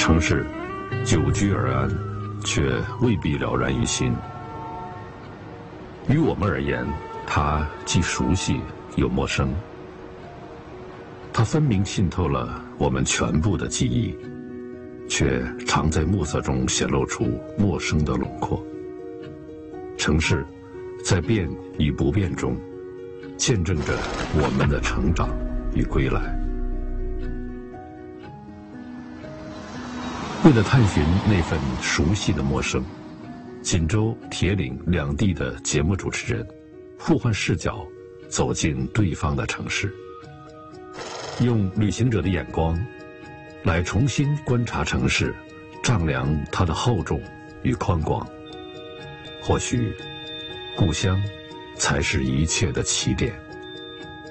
城市久居而安，却未必了然于心。于我们而言，它既熟悉又陌生，它分明浸透了我们全部的记忆，却常在暮色中显露出陌生的轮廓。城市在变与不变中，见证着我们的成长与归来。为了探寻那份熟悉的陌生，锦州、铁岭两地的节目主持人互换视角，走进对方的城市，用旅行者的眼光来重新观察城市，丈量它的厚重与宽广。或许故乡才是一切的起点。